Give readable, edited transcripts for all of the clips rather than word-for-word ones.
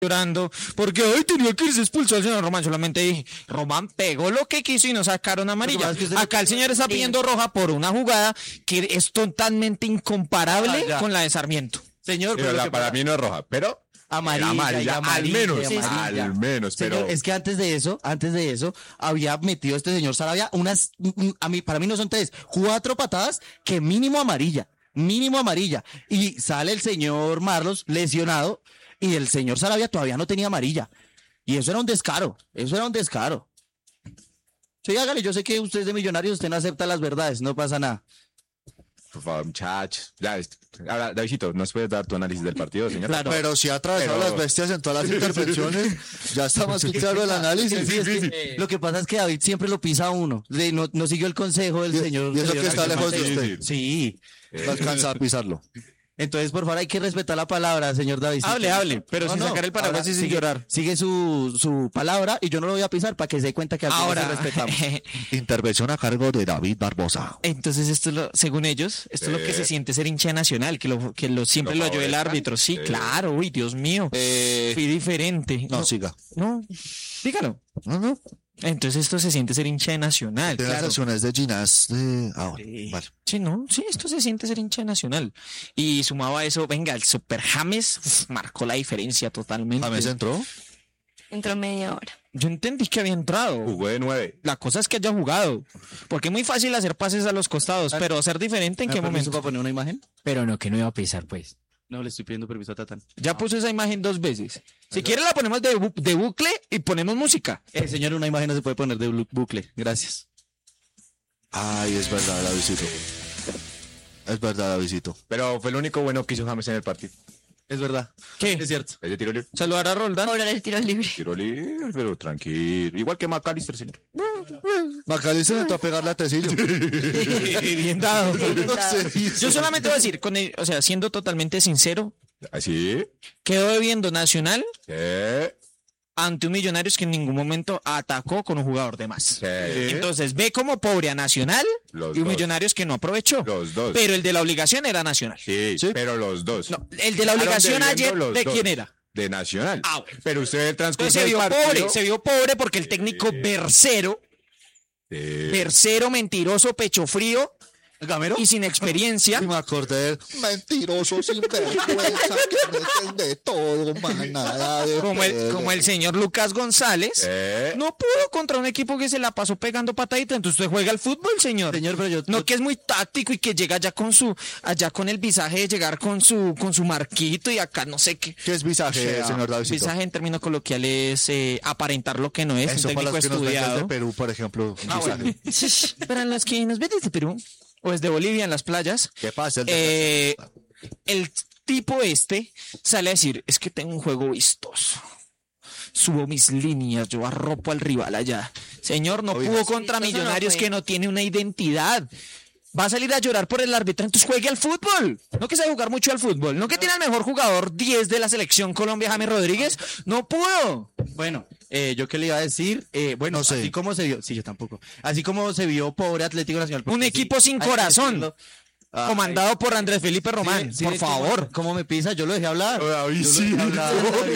llorando porque hoy tenía que irse expulsado el señor Román. Solamente dije, Román pegó lo que quiso y no sacaron amarilla. Acá el señor está pidiendo roja por una jugada que es totalmente incomparable con la de Sarmiento. Señor, pero para mí no es roja, pero amarilla, al menos, pero señor, es que antes de eso, había metido este señor Sarabia para mí no son 3, 4 patadas que mínimo amarilla, y sale el señor Marlos lesionado, y el señor Sarabia todavía no tenía amarilla, y eso era un descaro. Sí, hágale, yo sé que usted es de Millonarios, usted no acepta las verdades, no pasa nada. por favor, muchachos. Ahora, Davidito, ¿nos puedes dar tu análisis del partido, señor? Claro. Pero si ha atravesado las bestias en todas las intervenciones, ya está más que claro el análisis. Sí, lo que pasa es que David siempre lo pisa a uno. No siguió el consejo del señor. Y eso señor que está lejos de usted. Sí. No alcanza a pisarlo. Entonces, por favor, hay que respetar la palabra, señor David. Hable, pero sin sacar el paraguas y sin llorar. Sigue su palabra y yo no lo voy a pisar para que se dé cuenta que ahora respetamos. Intervención a cargo de David Barbosa. Entonces, según ellos, esto es lo que se siente ser hincha nacional, siempre lo oyó el árbitro. Sí, claro, uy, Dios mío. Fui diferente. No, siga. No, dígalo. No. Entonces esto se siente ser hincha de Nacional. De las acciones de Ginás. Vale. Sí, esto se siente ser hincha de Nacional. Y sumado a eso, venga, el Super James marcó la diferencia totalmente. ¿James entró? Entró media hora. Yo entendí que había entrado. Jugó de 9. La cosa es que haya jugado. Porque es muy fácil hacer pases a los costados, pero ser diferente en qué momento. ¿Para poner una imagen? Pero no, que no iba a pisar, pues. No, le estoy pidiendo permiso a Tatán. Ya puso esa imagen 2 veces. Si quiere la ponemos de bucle y ponemos música. Señor, una imagen no se puede poner de bucle. Gracias. Ay, es verdad, Davidito. Pero fue lo único bueno que hizo James en el partido. Es verdad. ¿Qué? Es cierto. Ese tiro libre. Saludar a Roldán. Ahora el tiro libre. Tiro libre, pero tranquilo. Igual que McAllister, señor. Macalister entró a pegarle a Tecillo. Bien dado. Sí. Yo solamente voy a decir, siendo totalmente sincero, ¿Así? quedó debiendo Nacional Sí. ante un Millonarios que en ningún momento atacó con un jugador de más. Sí. Entonces ve como pobre a Nacional Los y un dos. Millonarios que no aprovechó. Los dos. Pero el de la obligación era Nacional. Sí, pero los dos. No, el de la obligación Quedaron ayer, debiendo ¿de los quién dos. era? De Nacional. Ah, bueno. Pero usted en el transcurso Entonces del se vio pobre porque el técnico Bercero, mentiroso, pecho frío ¿Gamero? y sin experiencia. Y me acordé, mentiroso, sinvergüenza, que meten de todo, manada de Como el señor Lucas González, no pudo contra un equipo que se la pasó pegando pataditas. Entonces usted juega al fútbol, señor. Señor, pero No, que es muy táctico y que llega allá con el visaje de llegar con su marquito y acá no sé qué. ¿Qué es visaje, señor Davidito? Visaje en términos coloquiales aparentar lo que no es. Eso un para técnico los que nos ven estudiado. desde Perú, por ejemplo. Bueno. Para los que nos ven desde Perú o desde Bolivia en las playas, ¿Qué pasa? el tipo sale a decir, es que tengo un juego vistoso. Subo mis líneas, yo arropo al rival allá. Señor, no pudo contra Vistoso no Millonarios fue. que no tiene una identidad. Va a salir a llorar por el árbitro, entonces juegue al fútbol. No que sabe jugar mucho al fútbol. No que tiene al mejor jugador 10 de la selección Colombia, James Rodríguez. No pudo. Bueno, yo qué le iba a decir, No sé. así como se vio, sí, yo tampoco, así como se vio pobre Atlético Nacional. porque Un equipo sí, sin hay que corazón. decirlo. Comandado por Andrés Felipe Román, Sí, por sí, favor. ¿Cómo me pisa? Yo lo dejé hablar. David, Yo lo sí. dejé hablar.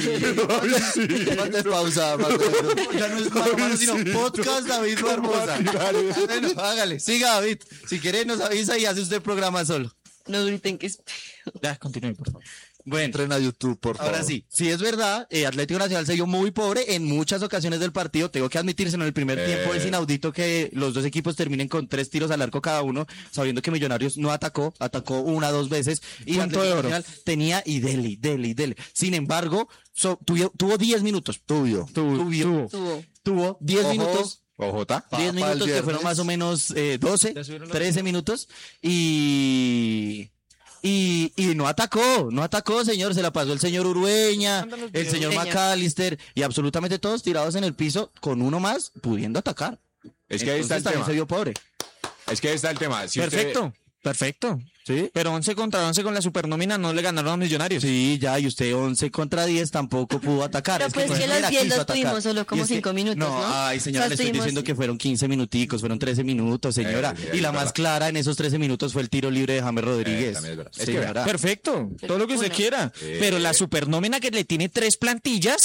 Mande pausa. Ya no es más romano, sino podcast David Barbosa. Bueno, hágale, siga David. Si quiere nos avisa y hace usted el programa solo. No griten que es... Ya, continúe, por favor. Bueno, Entren a YouTube, por favor. ahora sí, sí es verdad, Atlético Nacional se vio muy pobre en muchas ocasiones del partido, tengo que admitirse, en el primer tiempo es inaudito que los dos equipos terminen con 3 tiros al arco cada uno, sabiendo que Millonarios no atacó 1 o 2 veces, y Punto de Atlético oro. Nacional tenía y dele. Sin embargo, tuvo 10 minutos, tuvo Tuvo. 10 Ojo. minutos. OJ. 10 Para el minutos que viernes. fueron más o menos 12, Ya subieron los 13 minutos y no atacó, señor, se la pasó el señor Urueña, Mándanos el señor Urueña. McAllister y absolutamente todos tirados en el piso con uno más pudiendo atacar. Es que ahí está el Entonces también tema. se vio pobre. Es que ahí está el tema. Si usted- Perfecto. ¿Sí? Pero 11 contra 11 con la supernómina no le ganaron a Millonarios. Sí, ya, y usted 11 contra 10 tampoco pudo atacar. Pero pues ni que siquiera los 10 quiso los atacar. tuvimos solo como Y es que- 5 minutos, ¿no? Ay, señora, O sea, le estoy estuvimos- diciendo que fueron 15 minuticos, fueron 13 minutos, señora. Sí, y la es más verdad. clara en esos 13 minutos fue el tiro libre de James Rodríguez. también es verdad. Es que Señora. Perfecto, todo lo que usted Bueno. quiera. Pero la supernómina que le tiene 3 plantillas